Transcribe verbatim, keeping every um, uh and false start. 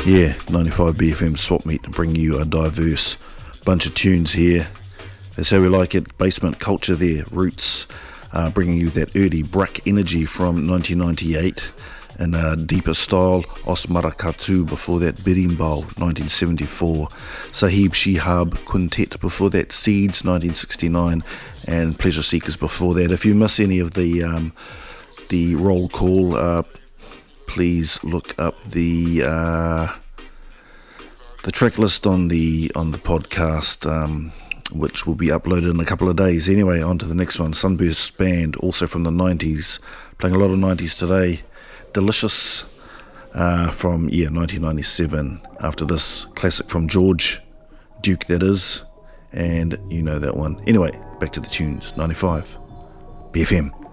Yeah, ninety-five B F M Swap Meet, bringing you a diverse bunch of tunes here. That's how we like it. Basement culture there, Roots, uh, bringing you that early Brak energy from nineteen ninety-eight, and uh, deeper style, Os Marakatu before that, Birimbau, nineteen seventy-four, Sahib Shihab Quintet before that, Seeds, nineteen sixty-nine, and Pleasure Seekers before that. If you miss any of the um, the roll call, uh, please look up the uh, the track list on the on the podcast, um, which will be uploaded in a couple of days. Anyway, on to the next one. Sunburst Band, also from the nineties, playing a lot of nineties today. Delicious uh, from yeah nineteen ninety-seven. After this, classic from George Duke, that is, and you know that one. Anyway, back to the tunes. ninety-five B F M.